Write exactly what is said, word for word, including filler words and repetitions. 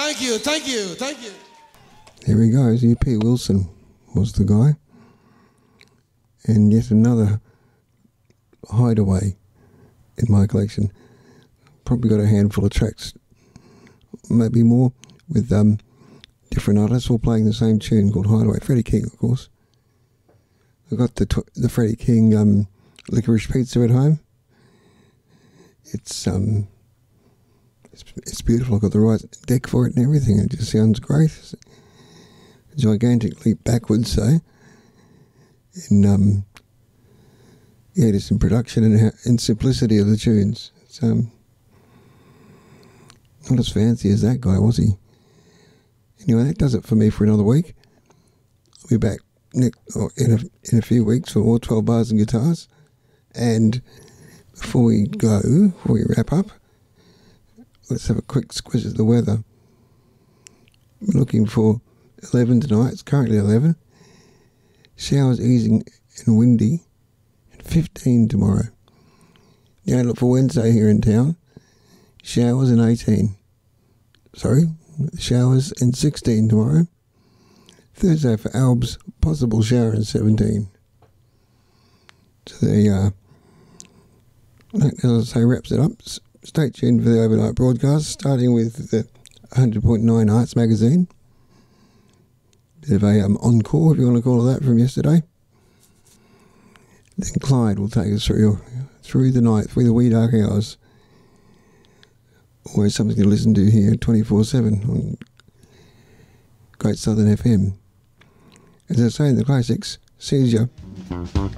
Thank you, thank you, thank you. Here he goes. U P Wilson was the guy. And yet another hideaway in my collection. Probably got a handful of tracks, maybe more, with um, different artists all playing the same tune called Hideaway. Freddie King, of course. I've got the tw- the Freddie King um, licorice pizza at home. It's um, it's, it's beautiful. I've got the right deck for it and everything. It just sounds great. It's a gigantic leap backwards, so in um, yeah, just in production and in simplicity of the tunes. It's um, not as fancy as that guy, was he? Anyway, that does it for me for another week. I'll be back next, or in a in a few weeks for more twelve bars and guitars. And before we go, before we wrap up, let's have a quick squiz at the weather. We're looking for eleven tonight. It's currently eleven. Showers easing and windy. And fifteen tomorrow. Now look for Wednesday here in town. Showers and eighteen. Sorry, showers and sixteen tomorrow. Thursday for Albs, possible shower and seventeen. So there you are. As I say, wraps it up. Stay tuned for the overnight broadcast, starting with the one hundred point nine Arts magazine. Bit of a um, encore, if you want to call it that, from yesterday. Then Clyde will take us through through the night, through the wee dark hours. Always something to listen to here twenty-four seven on Great Southern F M. As I say in the classics, sees ya.